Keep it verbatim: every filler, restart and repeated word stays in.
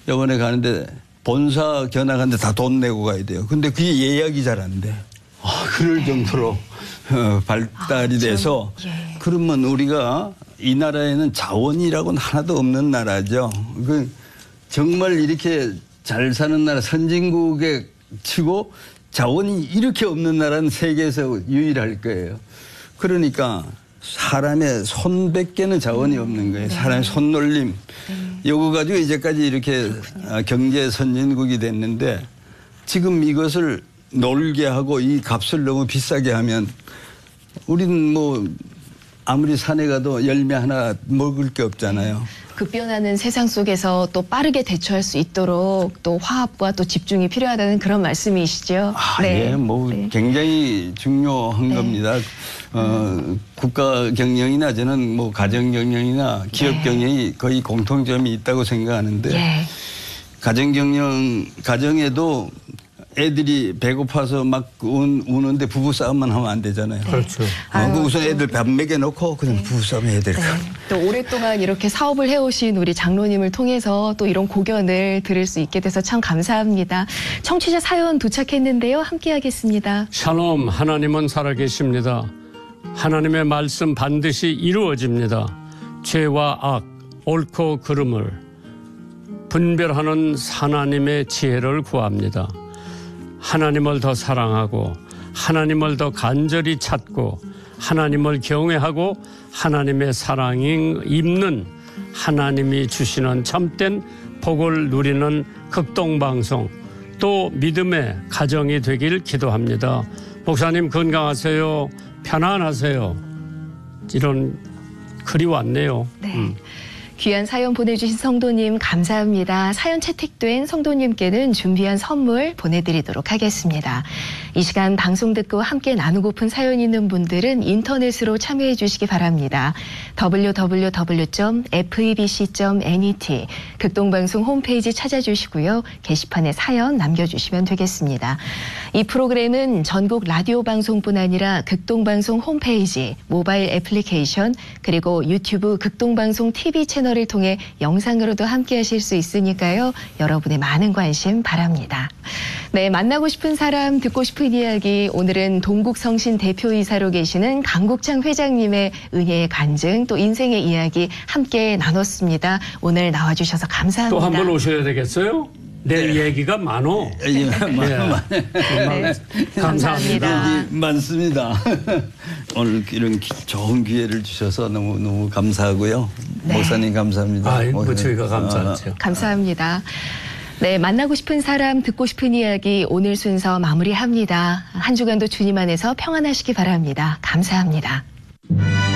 이번에 가는데 본사 견학하는데 다 돈 내고 가야 돼요. 근데 그게 예약이 잘 안 돼. 아, 그럴 정도로 어, 발달이 아, 돼서 예. 그러면 우리가 이 나라에는 자원이라고는 하나도 없는 나라죠. 그 정말 이렇게 잘 사는 나라 선진국에 치고 자원이 이렇게 없는 나라는 세계에서 유일할 거예요. 그러니까 사람의 손밖에는 자원이 없는 거예요. 네. 사람의 손놀림. 네. 이거 가지고 이제까지 이렇게 그렇군요. 경제 선진국이 됐는데 지금 이것을 놀게 하고 이 값을 너무 비싸게 하면 우리는 뭐 아무리 산에 가도 열매 하나 먹을 게 없잖아요. 급변하는 세상 속에서 또 빠르게 대처할 수 있도록 또 화합과 또 집중이 필요하다는 그런 말씀이시죠? 아, 네. 예, 뭐 네. 굉장히 중요한 네. 겁니다. 어, 국가 경영이나 저는 뭐 가정 경영이나 기업 네. 경영이 거의 공통점이 있다고 생각하는데 예. 가정 경영 가정에도 애들이 배고파서 막 우, 우는데 부부싸움만 하면 안 되잖아요. 네. 그렇죠. 어, 그 우선 애들 밥 먹여놓고 그냥 네. 부부싸움 해야 될 것 네. 같아요. 또 오랫동안 이렇게 사업을 해오신 우리 장로님을 통해서 또 이런 고견을 들을 수 있게 돼서 참 감사합니다. 청취자 사연 도착했는데요. 함께 하겠습니다. 샬롬, 하나님은 살아계십니다. 하나님의 말씀 반드시 이루어집니다. 죄와 악, 옳고 그름을 분별하는 하나님의 지혜를 구합니다. 하나님을 더 사랑하고 하나님을 더 간절히 찾고 하나님을 경외하고 하나님의 사랑이 입는 하나님이 주시는 참된 복을 누리는 극동방송 또 믿음의 가정이 되길 기도합니다. 목사님 건강하세요. 편안하세요. 이런 글이 왔네요. 네. 음. 귀한 사연 보내주신 성도님 감사합니다. 사연 채택된 성도님께는 준비한 선물 보내드리도록 하겠습니다. 이 시간 방송 듣고 함께 나누고픈 사연 있는 분들은 인터넷으로 참여해 주시기 바랍니다. 더블유 더블유 더블유 점 에프이비씨 점 넷 극동방송 홈페이지 찾아주시고요. 게시판에 사연 남겨주시면 되겠습니다. 이 프로그램은 전국 라디오 방송뿐 아니라 극동방송 홈페이지, 모바일 애플리케이션, 그리고 유튜브 극동방송 티비 채널 을 통해 영상으로도 함께 하실 수 있으니까요. 여러분의 많은 관심 바랍니다. 네, 만나고 싶은 사람, 듣고 싶은 이야기, 오늘은 동국성신 대표이사로 계시는 강국창 회장님의 은혜의 간증, 또 인생의 이야기 함께 나눴습니다. 오늘 나와주셔서 감사합니다. 또 한 번 오셔야 되겠어요? 내 네. 얘기가 많어. 예, 많- 네. 정말 네. 감사합니다. 감사합니다. 여기 많습니다. 오늘 이런 기- 좋은 기회를 주셔서 너무 너무 감사하고요. 네. 목사님 감사합니다. 아이, 뭐 목사님. 저희가 감사하죠. 감사합니다. 네, 만나고 싶은 사람, 듣고 싶은 이야기 오늘 순서 마무리합니다. 한 주간도 주님 안에서 평안하시기 바랍니다. 감사합니다.